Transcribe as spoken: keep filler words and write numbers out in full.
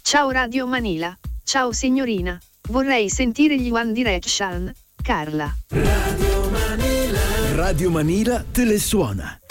Ciao Radio Manila. Ciao signorina. Vorrei sentire gli One Direction. Carla. Radio Manila. Radio Manila te le suona.